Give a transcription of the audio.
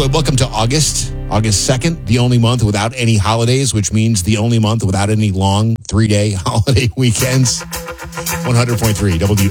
welcome to August 2nd, the only month without any holidays, which means the only month without any long 3-day holiday weekends. 100.3 WFMU.